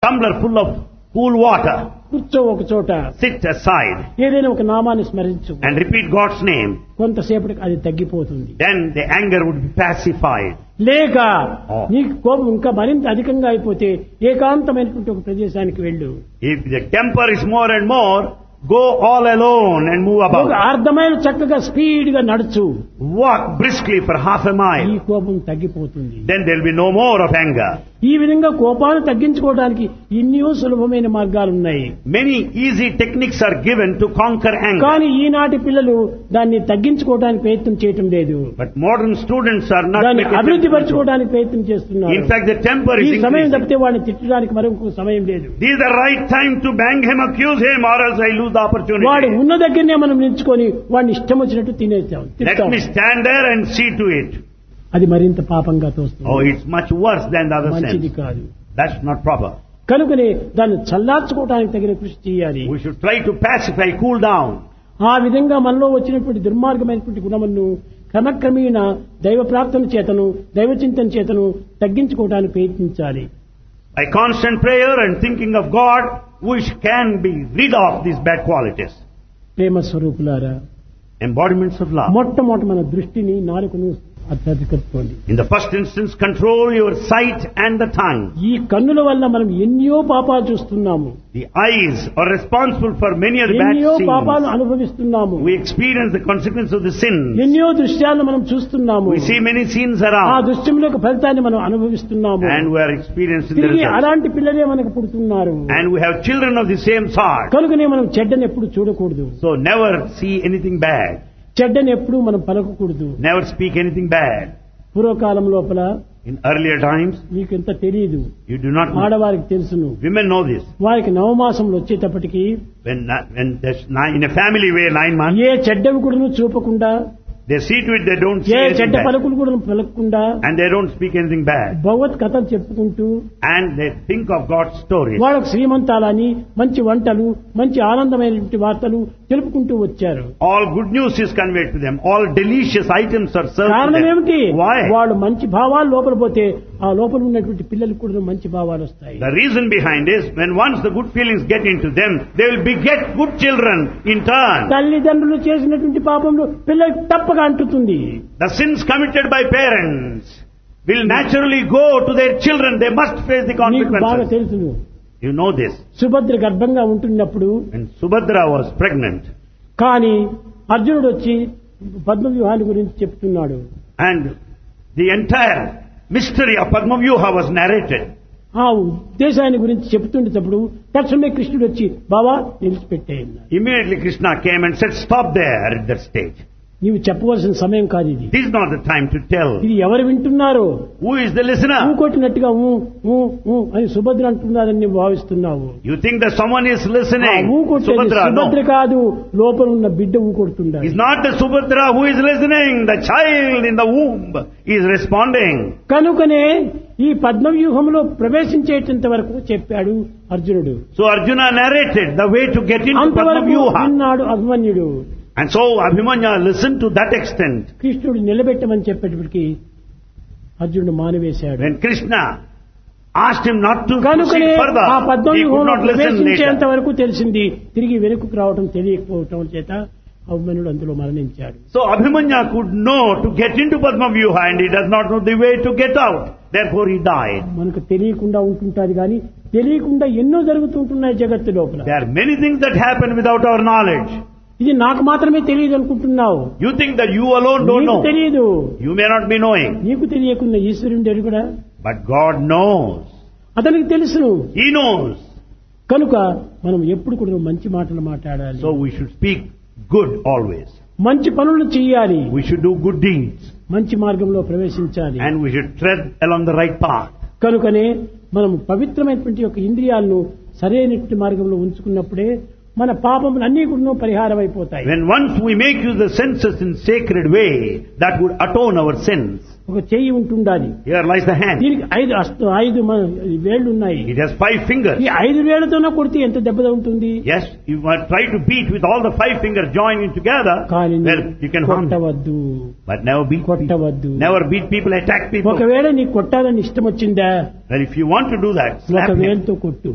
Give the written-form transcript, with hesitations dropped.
tumbler full of cool water. కూర్చో ఒక చోట, Sit aside ఏదైనా ఒక నామాన్ని స్మరించు, and repeat God's name. కొంతసేపటికి అది తగ్గిపోతుంది. Then the anger would be pacified. లేక Oh. నీకు కోపం ఇంకా మరింత అధికంగా అయిపోతే ఏకాంతమైనటువంటి ఒక ప్రదేశానికి వెళ్ళు. If the temper is more and more, go all alone and move ఒక about. అర్ధమైన చక్కగా స్పీడ్ గా నడుచు, Walk briskly for half a ఈ mile. కోపం తగ్గిపోతుంది. Then there will be no more of anger. ఈ విధంగా కోపాన్ని తగ్గించుకోవడానికి ఎన్నో సులభమైన మార్గాలు ఉన్నాయి. Many easy techniques are given to conquer anger. కానీ ఈనాటి పిల్లలు దాన్ని తగ్గించుకోవడానికి ప్రయత్నం చేయటం లేదు, But modern students are not దాన్ని making అభివృద్ధి attempt to control. పరచుకోవడానికి ప్రయత్నం చేస్తున్నారు. In fact, the temper ఈ is సమయం increasing. తప్పితే వాడిని తిట్టడానికి మరొక సమయం లేదు. This is the right time to bang him, accuse him, or else I lose the వాడు opportunity. ఉన్న దగ్గరనే మనం నిల్చుకొని వాడిని ఇష్టం వచ్చినట్టు తినేస్తాం, Let తింటాం. me stand there and see to it. అది మరింత పాపంగా Oh, తోస్తుంది, it's much worse than the other మంచిది sense. కాదు. That's not proper. కనుకనే దాన్ని చల్లార్చుకోవడానికి తగిన కృషి చేయాలి. We should try to pacify, cool down. ఆ విధంగా మనలో వచ్చినటువంటి దుర్మార్గమైనటువంటి గుణములను క్రమక్రమేణ దైవ ప్రార్థన చేతను దైవ చింతన చేతను తగ్గించుకోవడానికి ప్రయత్నించాలి. By constant prayer and thinking of God, we can be rid of these bad qualities. ప్రేమ స్వరూపులారా, Embodiments of love. మొట్టమొదటి మన దృష్టిని నాలుకను అత్యధికరించుకోండి. In the first instance, control your sight and the tongue. ఈ కన్నుల వల్ల మనం ఎన్నో పాపాలు చూస్తున్నాము, The eyes are responsible for many of the bad ఎన్నో పాపాలు sins. అనుభవిస్తున్నాము, We experience the consequence of the sin. ఎన్నో దృశ్యాలను మనం చూస్తున్నాము, We see many sins ఆ around, దృశ్యంలో యొక్క ఫలితాన్ని మనం అనుభవిస్తున్నాము. and we are experiencing the తిరిగి results. అలాంటి పిల్లలే మనకు పుడుతున్నారు. And we have children of the same sort. కనుకనే మనం చెడ్డని ఎప్పుడు చూడకూడదు, So never see anything bad. చెడ్డని ఎప్పుడు మనం పలకకూడదు. Never speak anything bad. పూర్వకాలం లోపల In earlier times, మీకు ఎంత తెలియదు, you do not know. ఆడవారికి తెలుసును. Women know this. వారికి నవమాసంలో వచ్చేటప్పటికి When there's in a family way 9 months, ఏ చెడ్డవి కూడా చూపకుండా, they see to it they don't A say anything చెడ్డ bad. పలుకులు కూడా పలకకుండా And they don't speak anything bad. భగవత్ కథలు చెప్పుకుంటూ And they think of God's stories. వాళ్ళకు శ్రీమంతాలని, మంచి వంటలు, మంచి ఆనందమైనటువంటి వార్తలు తెలుపుకుంటూ వచ్చారు. All good news is conveyed to them. All delicious items are served to కారణం them. ఏమిటి? Why? వాళ్ళు మంచి భావాలు లోపల పోతే ఆ లోపల ఉన్నటువంటి పిల్లలకు కూడా మంచి భావాలు వస్తాయి. The reason behind is when once the good feelings get into them, they will beget good children in turn. తల్లిదండ్రులు చేసినటువంటి పాపంలో పిల్లలకు తప్పక అంటుతుంది. The sins committed by parents will naturally go to their children. They must face the నీకు బాగా consequences. తెలుసును, You know this. Subhadra గర్భంగా ఉంటున్నప్పుడు When Subhadra was pregnant కానీ అర్జునుడు వచ్చి పద్మ వ్యూహాన్ని గురించి చెప్తున్నాడు. and the entire mystery of Padma Vyuha was narrated, ఆ ఉద్దేశాన్ని గురించి చెప్తుండేటప్పుడు తక్షణమే కృష్ణుడు వచ్చి బావా నిలిచిపెట్టేయన్నాడు. immediately Krishna came and said, "Stop there at that stage. నీవు చెప్పవలసిన సమయం కాదు ఇది. This is not the time to tell. ఇది ఎవరు వింటున్నారో, Who is the listener? కొట్టినట్టుగా ఊ ఊ ఊ అని సుభద్ర అంటున్నారని నువ్వు భావిస్తున్నావు. You think that someone is ఆ listening? ఊ కొట్టేది Subhadra, సుభద్ర no. కాదు, లోపల ఉన్న బిడ్డ ఊ కొడుతున్నాడు. It's not the Subhadra who is listening. The child in the womb is responding. కనుకనే ఈ పద్మవ్యూహంలో ప్రవేశించేటంత వరకు చెప్పాడు అర్జునుడు. So Arjuna narrated the way to get into Padma అంతవరకు Vyuha. విన్నాడు అభిమన్యుడు. And so Abhimanyu listened to that extent. కృష్ణుడు నిలబెట్టమని చెప్పేటప్పటికి అర్జునుడు మానివేశాడు. When Krishna asked him not to కనుకనే proceed further, ఆ he could పద్మవ్యూహంలో not listen ప్రవేశించేంత later. వరకు తెలిసింది, తిరిగి వెనుకకు రావటం తెలియకపోవటం చేత అభిమన్యుడు అందులో మరణించాడు. So Abhimanyu could know to get into Padma Vyuha and he does not know the way to get out. Therefore he died. మనకు తెలియకుండా ఉంటుంటాది కానీ తెలియకుండా ఎన్నో జరుగుతుంటున్నాయి జగత్తు లోపల. There are many things that happen without our knowledge. ఇది నాకు మాత్రమే తెలియదు అనుకుంటున్నావు. You think that you alone don't నీకు know. తెలియదు. You may not be knowing. నీకు తెలియకుండా ఈశ్వరుడు ఎరుగుడా, But God knows. అతనికి తెలుసును. He knows. కనుక మనం ఎప్పుడు కూడా మంచి మాటలు మాట్లాడాలి, So we should speak good always. మంచి పనులు చేయాలి, We should do good deeds. మంచి మార్గంలో ప్రవేశించాలి. And we should tread along the right path. కనుకనే మనం పవిత్రమైనటువంటి యొక్క ఇంద్రియాలను సరైనటువంటి మార్గంలో ఉంచుకున్నప్పుడే మన పాపములు అన్నీ కూడా పరిహారం అయిపోతాయి. When once we make use the senses in sacred way, that would atone our sins. ఒక చెయ్యి ఉంటుండాలి, Here lies the hand. దీనికి ఐదు వేళ్లు ఉన్నాయి. It has 5 fingers. ఈ 5 వేళ్లతోనే కొడితే ఎంత దెబ్బ ఉంటుంది. Yes, you might try to beat with all the 5 fingers joining together. కానీ Well, you can harm them. కొట్టవద్దు, But never beat people. కొట్టవద్దు. Never beat people, attack people. ఒకవేళ నీకు కొట్టాలని ఇష్టం వచ్చిందా, Well, if you want to do that, ఒక slap him. వేలుతో కొట్టు.